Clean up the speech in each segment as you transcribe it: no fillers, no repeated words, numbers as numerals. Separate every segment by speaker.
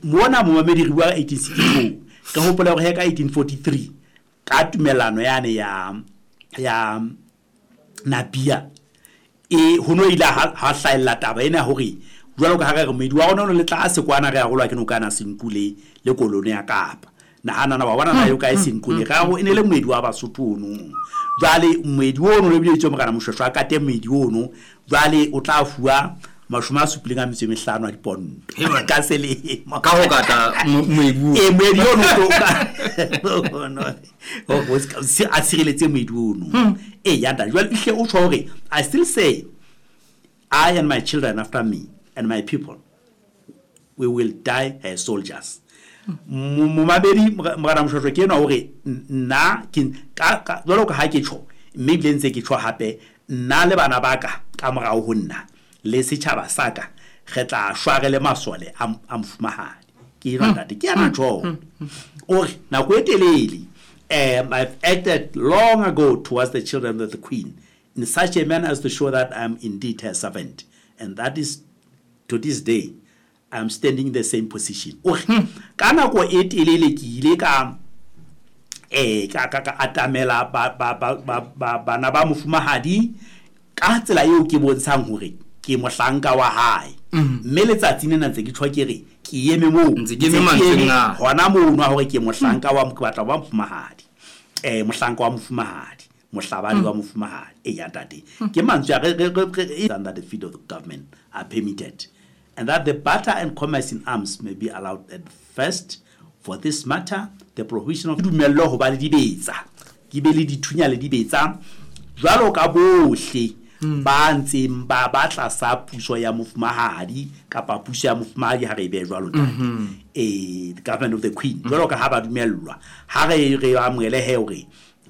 Speaker 1: mona momamedi wa 1864 ka hopola gore ka 1843 ka tumelano yane ya Napier hono ile ha hlaela taba ena hore jwalo ka ha re medi wa rona no le tla se kwana re a golwa ke no kana Senkule le kolone ya Kapa na ba bona na yo ka Senkule ga go ene le medi wa Basotho no jwale medi ono le bitso mogana moshwashwa ka te medi ono jwale o tla fuwa mashoma suplinga mitse mehlano a dipondo ka sele
Speaker 2: ka ho kata moebu
Speaker 1: medi ono no o a sireletse medi ono yanda jwale ihle o tshore I still say I and my children after me and my people we will die as soldiers mumabedi mogana moshwashwa ke no hore nna ka jwalo ka ha ke tsho mme bile ntse ke tsho hape nna le bana baka ka morao ho nna le setjhaba saka re tla shware le masole a mfumahadi ke rata ke ana tsho or na go etelele I've acted long ago towards the children of the Queen in such a manner as to show that I'm indeed her servant, and that is to this day I'm standing in the same position. Or kana go etelele ke ile ka atamela bana ba mofumahadi ka tsela eo ke bontshang hore ke mohlanka wa hae mme letsatsi nena ntse ke tshwakere ke yeme mo
Speaker 2: ntse ke me mantsenga
Speaker 1: hona mo nwa hore ke mohlanka wa mokbatla wa mofumahadi mohlanka wa mofumahadi mohlabani wa mofumahadi ya tate ke mantswe ya under the feet of the government are permitted, and that the barter and commerce in arms may be allowed at first. For this matter, the prohibition of dumello ho ba le dibetsa ke be le dithunya le dibetsa jwalo ka bohle ba ntseng ba batla sa puso ya mofumahadi kapa puso ya mofumahadi ha re be jwalo the government of the Queen jwalo ka ha ba dumellwa ha re amngele he hore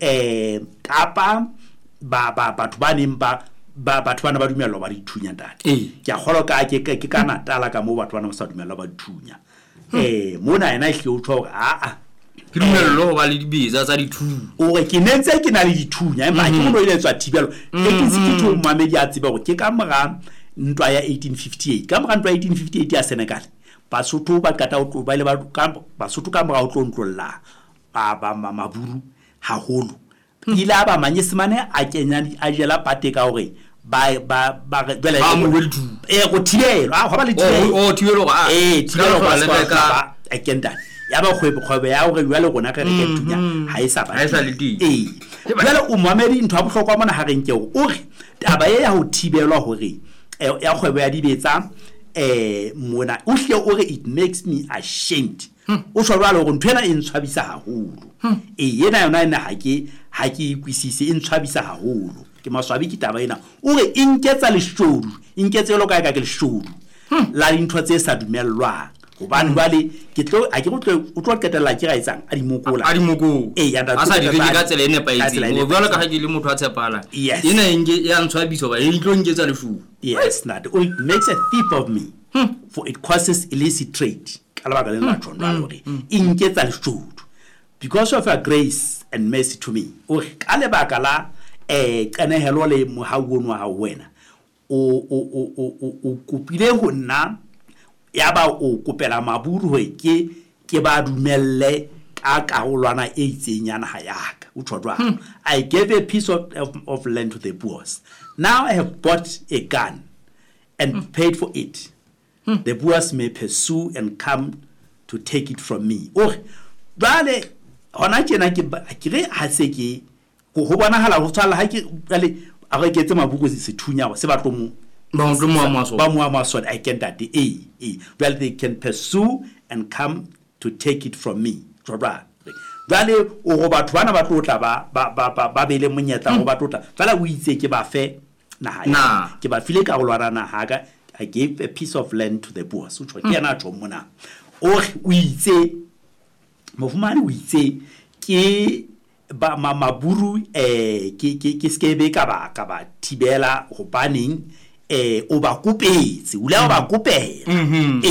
Speaker 1: kapa ba batho ba neng ba batho bana ba dumellwa ba dithunya tate ke a kgolo ka ke ka Natala ka mo batho bana ba sa dumellwa ba dithunya mona ena hle o tshwa
Speaker 2: ke dumello ba le dibetsa tsa dithunya
Speaker 1: o re ke netse ke na le dithunya empa ke mo ile tswa thibelo ke tsikitho mamedi a tseba go ke ka mora ntwa ya 1858 ka mora ntwa ya 1858 ya Senegal Basotho ba kata o tlo ba ile ba Basotho ka mora o tlo ntlolla ba maburu haholo ile ba manyesemane a kenya a jela pate ka hore ba bele go thibelo ha ba le
Speaker 2: thibelo
Speaker 1: thibelo ba agenda ya ba kgwebe ya hore jwale gona ka re ke tunya ha isa
Speaker 2: le di
Speaker 1: jwale o mamedi ntwa bohlokwa mona ha re nke o re taba ya ho thibelwa hore ya kgwebo ya dibetsa mona o hle o re it makes me ashamed o shwa le go nthwena e ntshwabisa haholo yena yona ina ha ke ikwisise e ntshwabisa haholo ke maswabi ke taba ena o re inketsa le shodu inketselo ka ke le shodu la dintho tse sa dumellwa gobane bale ke tlo a ke go tlo ketela ke ga itsang a dimokola
Speaker 2: ya da sa di ka tsela ene pa itse o bjalo ka ha ke le motho a tshepala ena ya ntshwabiso ba e tlo nketsa le shodu
Speaker 1: yes not it makes a thief of me for it causes illicit trade kalabaka le la tshonwa hore inketsa le shodu because of your grace and mercy to me o ka lebaka la kanehelo le mohawono wa wena o kupile go nna ya ba o kopela maburu he ke ba dumelle ka karolwana e itsenyana ha yaka o tshotwa I gave a piece of land to the Boers. Now I have bought a gun and paid for it. The Boers may pursue and come to take it from me. Oh bale hona tjena ke re ha se ke go bona hala go tsala ha ke bale a re ketse mabuko se thunya se ba tlo mo ba mo amaso I can that well they can pursue and come to take it from me tsoba bale o go batho bana ba tlotla ba bele monyetla go ba tlotla tsala o itse ke ba fe na ke ba file ka go lwana na haka I gave a piece of land to the Boers o tshwa ke yana tso mona o itse mofumane o itse ke ba maburu ke skebe ka ba thibela go baneng o ba kopetse o le ba kopela